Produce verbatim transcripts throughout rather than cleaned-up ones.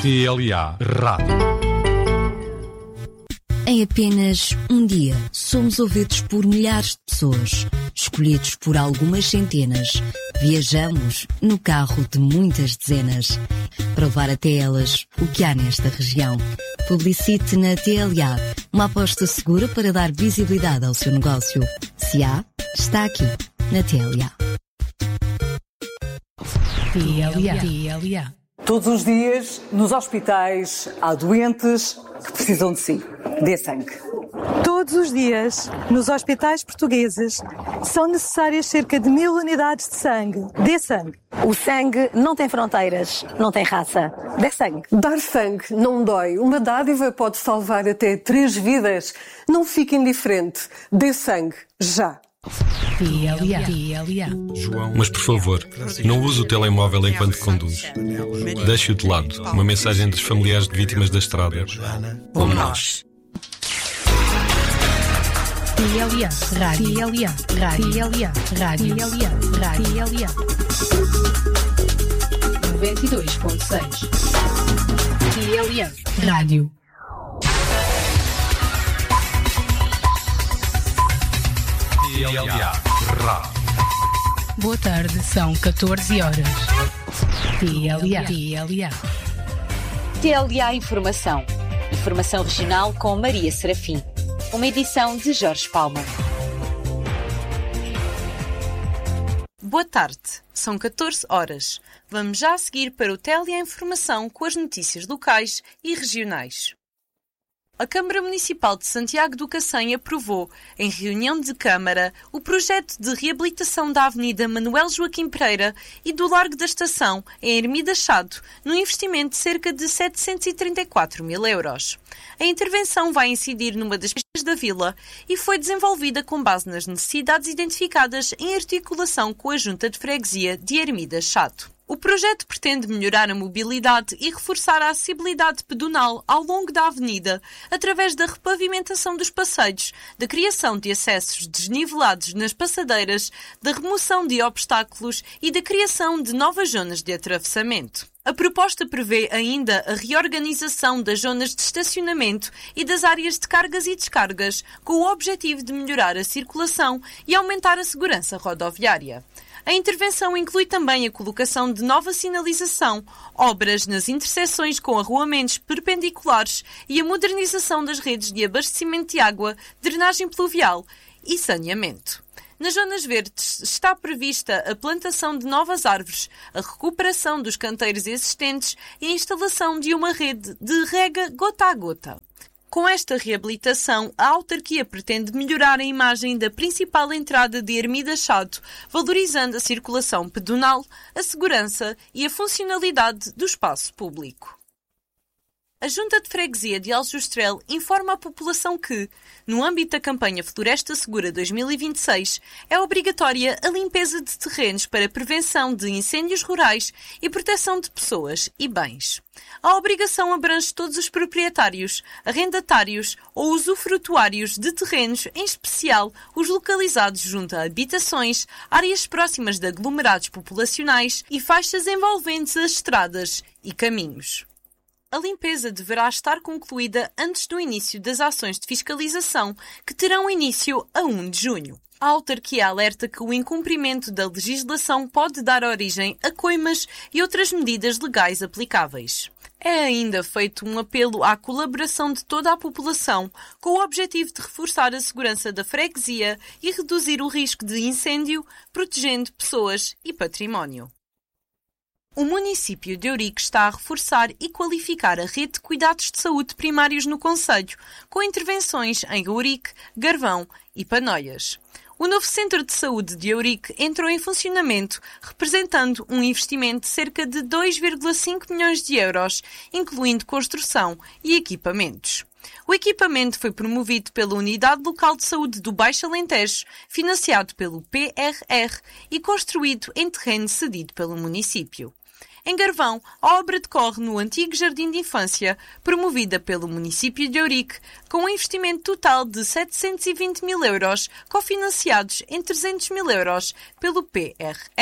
T L A Rádio. Em apenas um dia, somos ouvidos por milhares de pessoas, escolhidos por algumas centenas. Viajamos no carro de muitas dezenas, para levar até elas o que há nesta região. Publicite na T L A, uma aposta segura para dar visibilidade ao seu negócio. Se há, está aqui, na T L A. T L A. T L A. Todos os dias, nos hospitais, há doentes que precisam de si. Dê sangue. Todos os dias, nos hospitais portugueses, são necessárias cerca de mil unidades de sangue. Dê sangue. O sangue não tem fronteiras, não tem raça. Dê sangue. Dar sangue não dói. Uma dádiva pode salvar até três vidas. Não fique indiferente. Dê sangue. Já. T L A. T L A. Mas, por favor, não use o telemóvel enquanto conduz. Deixe-o de lado. Uma mensagem dos familiares de vítimas da estrada. Como nós. T L A. Rádio. T L A. Rádio. T L A. Rádio. T L A. Rádio. T L A. noventa e dois ponto seis. T L A. Rádio. T L A Rádio. Boa tarde, são catorze horas. T L A. T L A. T L A Informação. Informação regional com Maria Serafim. Uma edição de Jorge Palma. Boa tarde, são catorze horas. Vamos já a seguir para o T L A Informação com as notícias locais e regionais. A Câmara Municipal de Santiago do Cacém aprovou, em reunião de Câmara, o projeto de reabilitação da Avenida Manuel Joaquim Pereira e do Largo da Estação, em Ermida Chado, num investimento de cerca de setecentos e trinta e quatro mil euros. A intervenção vai incidir numa das pistas da vila e foi desenvolvida com base nas necessidades identificadas em articulação com a Junta de Freguesia de Ermida Chado. O projeto pretende melhorar a mobilidade e reforçar a acessibilidade pedonal ao longo da avenida, através da repavimentação dos passeios, da criação de acessos desnivelados nas passadeiras, da remoção de obstáculos e da criação de novas zonas de atravessamento. A proposta prevê ainda a reorganização das zonas de estacionamento e das áreas de cargas e descargas, com o objetivo de melhorar a circulação e aumentar a segurança rodoviária. A intervenção inclui também a colocação de nova sinalização, obras nas interseções com arruamentos perpendiculares e a modernização das redes de abastecimento de água, drenagem pluvial e saneamento. Nas zonas verdes está prevista a plantação de novas árvores, a recuperação dos canteiros existentes e a instalação de uma rede de rega gota a gota. Com esta reabilitação, a autarquia pretende melhorar a imagem da principal entrada de Ermida Chado, valorizando a circulação pedonal, a segurança e a funcionalidade do espaço público. A Junta de Freguesia de Aljustrel informa a população que, no âmbito da campanha Floresta Segura dois mil e vinte e seis, é obrigatória a limpeza de terrenos para prevenção de incêndios rurais e proteção de pessoas e bens. A obrigação abrange todos os proprietários, arrendatários ou usufrutuários de terrenos, em especial os localizados junto a habitações, áreas próximas de aglomerados populacionais e faixas envolventes as estradas e caminhos. A limpeza deverá estar concluída antes do início das ações de fiscalização, que terão início a primeiro de junho. A autarquia alerta que o incumprimento da legislação pode dar origem a coimas e outras medidas legais aplicáveis. É ainda feito um apelo à colaboração de toda a população, com o objetivo de reforçar a segurança da freguesia e reduzir o risco de incêndio, protegendo pessoas e património. O município de Ourique está a reforçar e qualificar a rede de cuidados de saúde primários no concelho, com intervenções em Ourique, Garvão e Panoias. O novo Centro de Saúde de Ourique entrou em funcionamento, representando um investimento de cerca de dois vírgula cinco milhões de euros, incluindo construção e equipamentos. O equipamento foi promovido pela Unidade Local de Saúde do Baixo Alentejo, financiado pelo P R R e construído em terreno cedido pelo município. Em Garvão, a obra decorre no antigo Jardim de Infância, promovida pelo município de Ourique, com um investimento total de setecentos e vinte mil euros, cofinanciados em trezentos mil euros pelo P R R.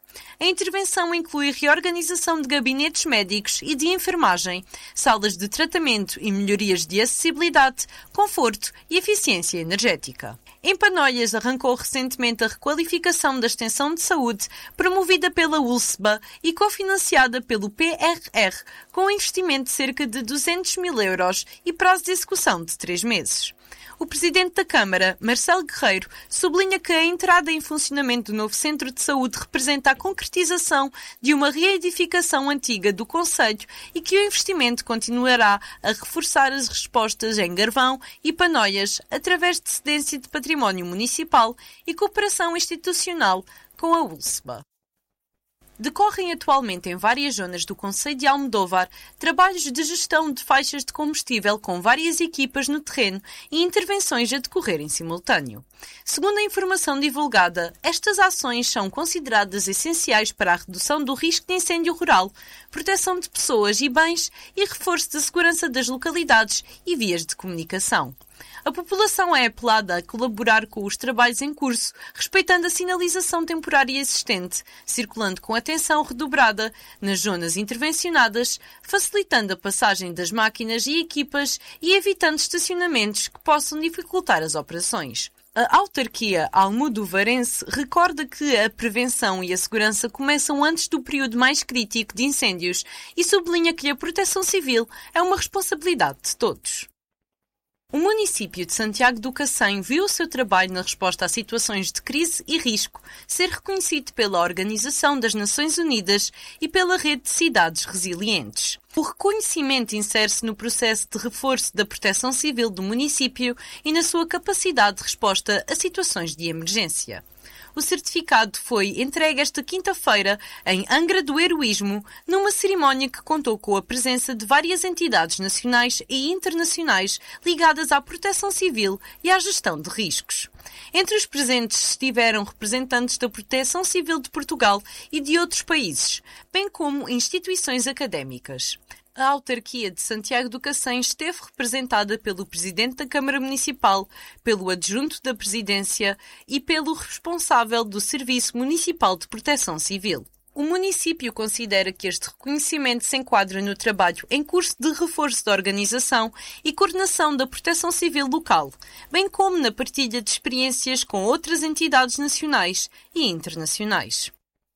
A intervenção inclui reorganização de gabinetes médicos e de enfermagem, salas de tratamento e melhorias de acessibilidade, conforto e eficiência energética. Em Panolhas arrancou recentemente a requalificação da extensão de saúde promovida pela U L S B A e cofinanciada pelo P R R, com um investimento de cerca de duzentos mil euros e prazo de execução de três meses. O Presidente da Câmara, Marcelo Guerreiro, sublinha que a entrada em funcionamento do novo Centro de Saúde representa a concretização de uma reedificação antiga do concelho e que o investimento continuará a reforçar as respostas em Garvão e Panolhas através de cedência de património municipal e cooperação institucional com a U L S B A. Decorrem atualmente em várias zonas do concelho de Almodóvar trabalhos de gestão de faixas de combustível com várias equipas no terreno e intervenções a decorrer em simultâneo. Segundo a informação divulgada, estas ações são consideradas essenciais para a redução do risco de incêndio rural, proteção de pessoas e bens e reforço da segurança das localidades e vias de comunicação. A população é apelada a colaborar com os trabalhos em curso, respeitando a sinalização temporária existente, circulando com atenção redobrada nas zonas intervencionadas, facilitando a passagem das máquinas e equipas e evitando estacionamentos que possam dificultar as operações. A autarquia almodovarense recorda que a prevenção e a segurança começam antes do período mais crítico de incêndios e sublinha que a proteção civil é uma responsabilidade de todos. O município de Santiago do Cacém viu o seu trabalho na resposta a situações de crise e risco ser reconhecido pela Organização das Nações Unidas e pela Rede de Cidades Resilientes. O reconhecimento insere-se no processo de reforço da proteção civil do município e na sua capacidade de resposta a situações de emergência. O certificado foi entregue esta quinta-feira em Angra do Heroísmo, numa cerimónia que contou com a presença de várias entidades nacionais e internacionais ligadas à proteção civil e à gestão de riscos. Entre os presentes estiveram representantes da Proteção Civil de Portugal e de outros países, bem como instituições académicas. A autarquia de Santiago do Cacém esteve representada pelo Presidente da Câmara Municipal, pelo Adjunto da Presidência e pelo responsável do Serviço Municipal de Proteção Civil. O município considera que este reconhecimento se enquadra no trabalho em curso de reforço da organização e coordenação da proteção civil local, bem como na partilha de experiências com outras entidades nacionais e internacionais.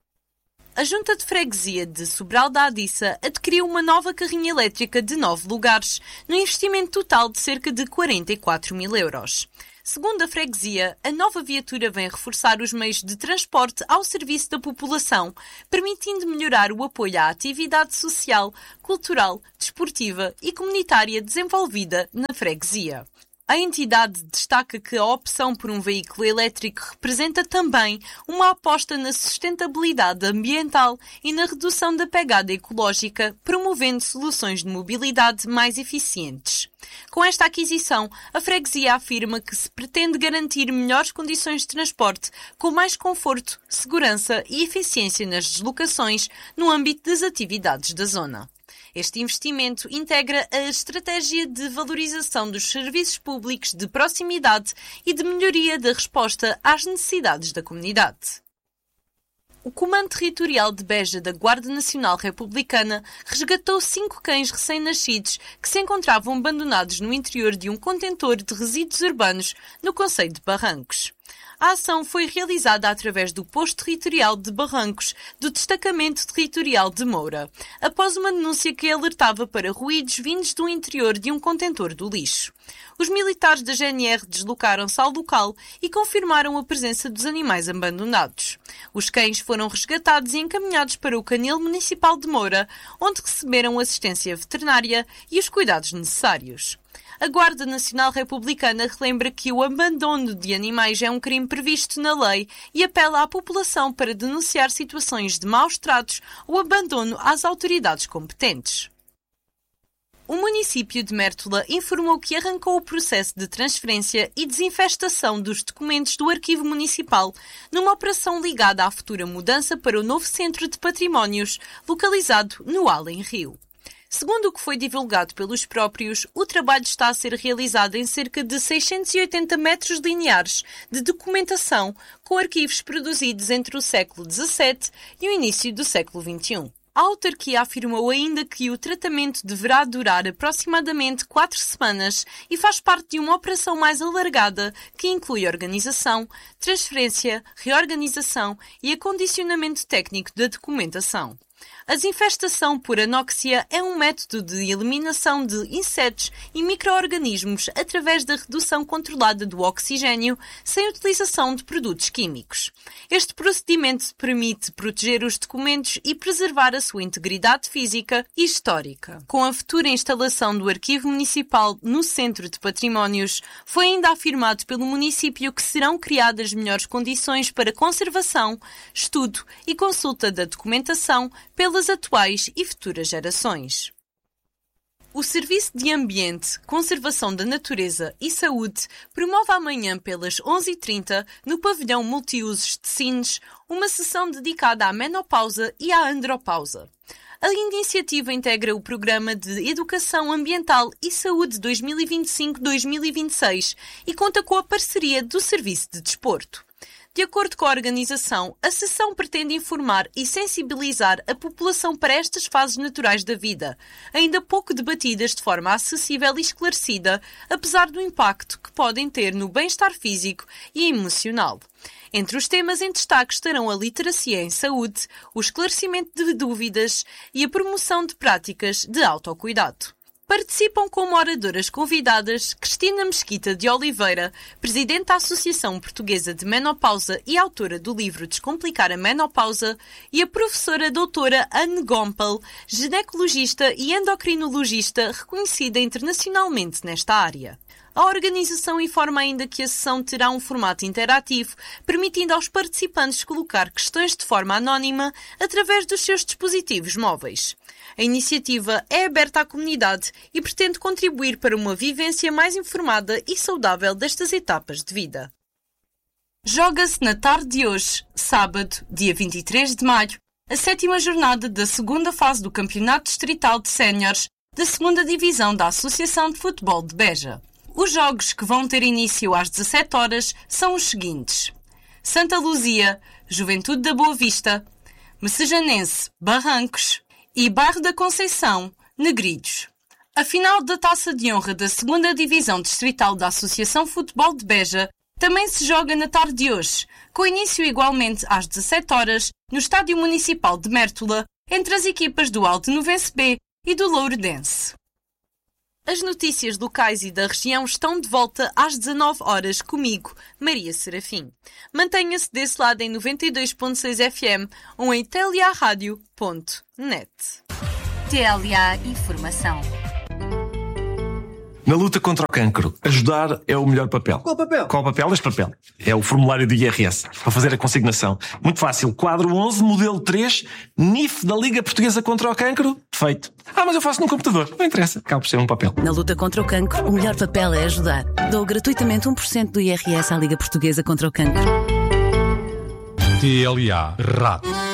A Junta de Freguesia de Sobral da Adiça adquiriu uma nova carrinha elétrica de nove lugares, num investimento total de cerca de quarenta e quatro mil euros. Segundo a freguesia, a nova viatura vem reforçar os meios de transporte ao serviço da população, permitindo melhorar o apoio à atividade social, cultural, desportiva e comunitária desenvolvida na freguesia. A entidade destaca que a opção por um veículo elétrico representa também uma aposta na sustentabilidade ambiental e na redução da pegada ecológica, promovendo soluções de mobilidade mais eficientes. Com esta aquisição, a freguesia afirma que se pretende garantir melhores condições de transporte, com mais conforto, segurança e eficiência nas deslocações no âmbito das atividades da zona. Este investimento integra a estratégia de valorização dos serviços públicos de proximidade e de melhoria da resposta às necessidades da comunidade. O Comando Territorial de Beja da Guarda Nacional Republicana resgatou cinco cães recém-nascidos que se encontravam abandonados no interior de um contentor de resíduos urbanos no concelho de Barrancos. A ação foi realizada através do Posto Territorial de Barrancos do Destacamento Territorial de Moura, após uma denúncia que alertava para ruídos vindos do interior de um contentor do lixo. Os militares da G N R deslocaram-se ao local e confirmaram a presença dos animais abandonados. Os cães foram resgatados e encaminhados para o Canil Municipal de Moura, onde receberam assistência veterinária e os cuidados necessários. A Guarda Nacional Republicana relembra que o abandono de animais é um crime previsto na lei e apela à população para denunciar situações de maus tratos ou abandono às autoridades competentes. O município de Mértola informou que arrancou o processo de transferência e desinfestação dos documentos do Arquivo Municipal numa operação ligada à futura mudança para o novo Centro de Patrimónios, localizado no Além Rio. Segundo o que foi divulgado pelos próprios, o trabalho está a ser realizado em cerca de seiscentos e oitenta metros lineares de documentação, com arquivos produzidos entre o século dezassete e o início do século vinte e um. A autarquia afirmou ainda que o tratamento deverá durar aproximadamente quatro semanas e faz parte de uma operação mais alargada que inclui organização, transferência, reorganização e acondicionamento técnico da documentação. A desinfestação por anóxia é um método de eliminação de insetos e micro-organismos através da redução controlada do oxigênio sem utilização de produtos químicos. Este procedimento permite proteger os documentos e preservar a sua integridade física e histórica. Com a futura instalação do Arquivo Municipal no Centro de Patrimónios, foi ainda afirmado pelo município que serão criadas melhores condições para conservação, estudo e consulta da documentação pelas atuais e futuras gerações. O Serviço de Ambiente, Conservação da Natureza e Saúde promove amanhã pelas onze e trinta, no pavilhão multiusos de Sines, uma sessão dedicada à menopausa e à andropausa. A iniciativa integra o Programa de Educação Ambiental e Saúde dois mil e vinte e cinco a dois mil e vinte e seis e conta com a parceria do Serviço de Desporto. De acordo com a organização, a sessão pretende informar e sensibilizar a população para estas fases naturais da vida, ainda pouco debatidas de forma acessível e esclarecida, apesar do impacto que podem ter no bem-estar físico e emocional. Entre os temas em destaque estarão a literacia em saúde, o esclarecimento de dúvidas e a promoção de práticas de autocuidado. Participam como oradoras convidadas Cristina Mesquita de Oliveira, presidente da Associação Portuguesa de Menopausa e autora do livro Descomplicar a Menopausa, e a professora doutora Anne Gompel, ginecologista e endocrinologista reconhecida internacionalmente nesta área. A organização informa ainda que a sessão terá um formato interativo, permitindo aos participantes colocar questões de forma anónima através dos seus dispositivos móveis. A iniciativa é aberta à comunidade e pretende contribuir para uma vivência mais informada e saudável destas etapas de vida. Joga-se na tarde de hoje, sábado, dia vinte e três de maio, a sétima jornada da segunda fase do Campeonato Distrital de Séniores da segunda Divisão da Associação de Futebol de Beja. Os jogos que vão ter início às dezassete horas são os seguintes: Santa Luzia, Juventude da Boa Vista, Messejanense, Barrancos e Bairro da Conceição, Negridos. A final da Taça de Honra da segunda Divisão Distrital da Associação Futebol de Beja também se joga na tarde de hoje, com início igualmente às dezassete horas no Estádio Municipal de Mértola, entre as equipas do Aldenovense B e do Lourodense. As notícias locais e da região estão de volta às dezanove horas comigo, Maria Serafim. Mantenha-se desse lado em noventa e dois ponto seis F M ou em t l a rádio ponto net. T L A Informação. Na luta contra o cancro, ajudar é o melhor papel. Qual papel? Qual papel? Este papel. É o formulário do I R S, para fazer a consignação. Muito fácil. Quadro onze, modelo três, N I F da Liga Portuguesa contra o Cancro. Feito. Ah, mas eu faço num computador. Não interessa. Acaba por ser um papel. Na luta contra o cancro, o melhor papel é ajudar. Dou gratuitamente um por cento do I R S à Liga Portuguesa contra o Cancro. T L A Rádio.